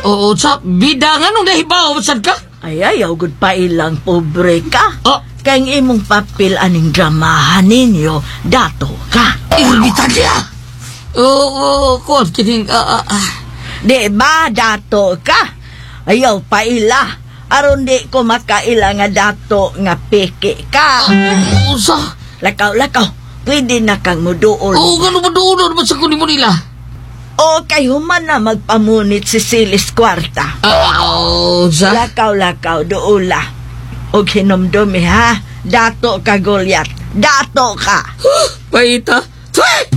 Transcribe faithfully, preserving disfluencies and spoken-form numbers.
Oo, sa bidangan nung nahibaw, saan ka? Ay, ayaw, good pa ilang pobre ka. Oh, Kaya imong papel aning dramahan ninyo, dato ka. inulitan niya. Oo, kuwan, kining, ah, ah, ah. Di ba, dato ka? Ayaw pa ila. Aron di ko makaila nga dato nga peke ka. Usa. Lakaw, lakaw. Pwede na kang muduol. Oo, gano'n ba doon naman sa kunin mo nila? O kayo man na magpamunit si Silis Kwarta. Oo, sa? Lakaw, lakaw, doula. O hinumdumi ha. Dato ka, Goliath. Dato ka. Paita. Twe!